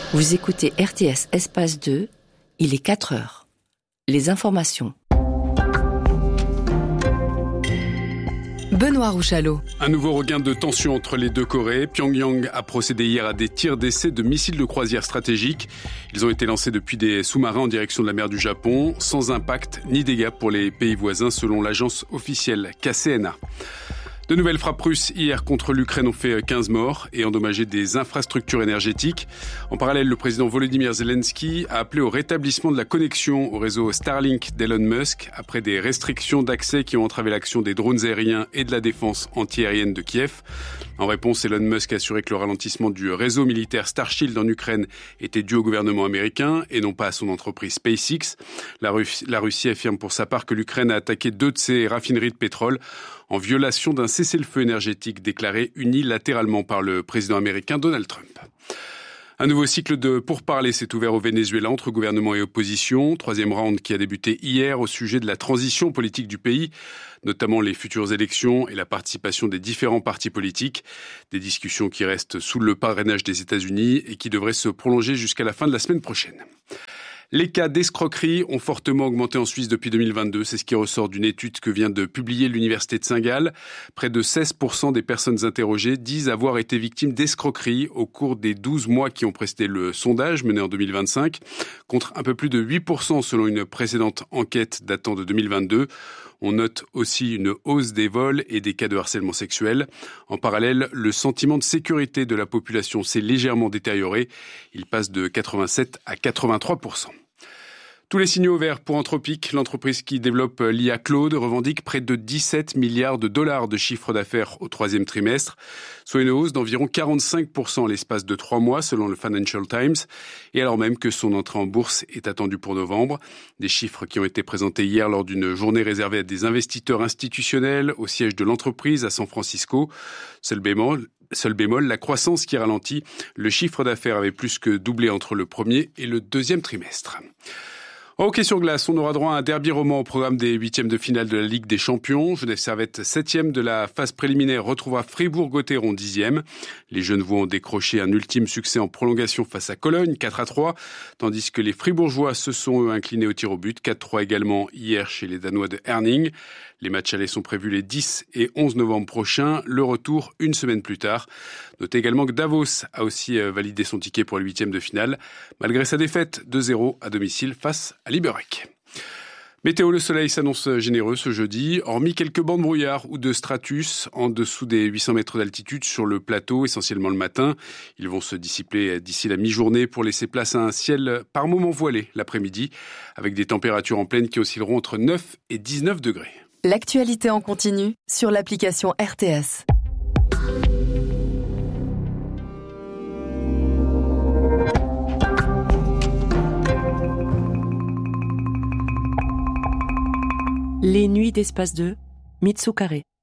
Vous écoutez RTS Espace 2, il est 4 heures. Les informations. Benoît Rouchalot. Un nouveau regain de tension entre les deux Corées. Pyongyang a procédé hier à des tirs d'essai de missiles de croisière stratégiques. Ils ont été lancés depuis des sous-marins en direction de la mer du Japon, sans impact ni dégâts pour les pays voisins, selon l'agence officielle KCNA. De nouvelles frappes russes hier contre l'Ukraine ont fait 15 morts et endommagé des infrastructures énergétiques. En parallèle, le président Volodymyr Zelensky a appelé au rétablissement de la connexion au réseau Starlink d'Elon Musk après des restrictions d'accès qui ont entravé l'action des drones aériens et de la défense antiaérienne de Kiev. En réponse, Elon Musk a assuré que le ralentissement du réseau militaire Starshield en Ukraine était dû au gouvernement américain et non pas à son entreprise SpaceX. La Russie affirme pour sa part que l'Ukraine a attaqué 2 de ses raffineries de pétrole en violation d'un cessez-le-feu énergétique déclaré unilatéralement par le président américain Donald Trump. Un nouveau cycle de pourparlers s'est ouvert au Venezuela entre gouvernement et opposition. 3e round qui a débuté hier au sujet de la transition politique du pays, notamment les futures élections et la participation des différents partis politiques. Des discussions qui restent sous le parrainage des États-Unis et qui devraient se prolonger jusqu'à la fin de la semaine prochaine. Les cas d'escroquerie ont fortement augmenté en Suisse depuis 2022. C'est ce qui ressort d'une étude que vient de publier l'Université de Saint-Gall. Près de 16% des personnes interrogées disent avoir été victimes d'escroquerie au cours des 12 mois qui ont précédé le sondage mené en 2025, contre un peu plus de 8% selon une précédente enquête datant de 2022. On note aussi une hausse des vols et des cas de harcèlement sexuel. En parallèle, le sentiment de sécurité de la population s'est légèrement détérioré. Il passe de 87 à 83%. Tous les signaux verts pour Anthropic, l'entreprise qui développe l'IA Claude, revendique près de 17 milliards de dollars de chiffre d'affaires au 3e trimestre, soit une hausse d'environ 45% en l'espace de 3 mois selon le Financial Times, et alors même que son entrée en bourse est attendue pour novembre. Des chiffres qui ont été présentés hier lors d'une journée réservée à des investisseurs institutionnels au siège de l'entreprise à San Francisco. Seul bémol, la croissance qui ralentit. Le chiffre d'affaires avait plus que doublé entre le premier et le 2e trimestre. En hockey sur glace, on aura droit à un derby roman au programme des 8e de finale de la Ligue des Champions. Genève Servette, 7e de la phase préliminaire, retrouvera Fribourg-Gotteron, 10e. Les Genevois ont décroché un ultime succès en prolongation face à Cologne, 4-3, tandis que les Fribourgeois se sont eux inclinés au tir au but, 4-3 également hier chez les Danois de Herning. Les matchs allés sont prévus les 10 et 11 novembre prochains, le retour une semaine plus tard. Notez également que Davos a aussi validé son ticket pour le 8e de finale, malgré sa défaite 2-0 à domicile face à Liberec. Météo, le soleil s'annonce généreux ce jeudi, hormis quelques bancs de brouillard ou de stratus en dessous des 800 mètres d'altitude sur le plateau, essentiellement le matin. Ils vont se dissiper d'ici la mi-journée pour laisser place à un ciel par moments voilé l'après-midi, avec des températures en pleine qui oscilleront entre 9 et 19 degrés. L'actualité en continu sur l'application RTS. Les nuits d'Espace 2, Mitsu Carré.